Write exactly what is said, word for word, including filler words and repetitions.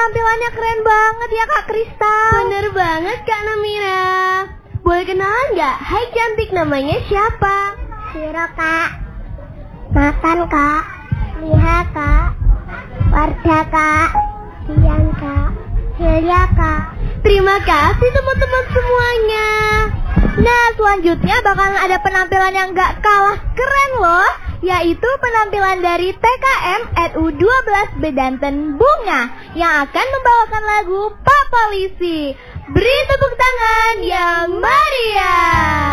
penampilannya keren banget ya Kak Kristal. Bener banget Kak Namira. Boleh kenalan nggak? Hai cantik, namanya siapa? Siro Kak. Makan Kak. Liha Kak. Wardah Kak. Dian Kak. Hilya Kak. Terima kasih teman-teman semuanya. Nah, selanjutnya bakalan ada penampilan yang gak kalah keren loh, yaitu penampilan dari T K M R U dua belas Bedanten Bunga yang akan membawakan lagu Pak Polisi. Beri tepuk tangan yang meriah.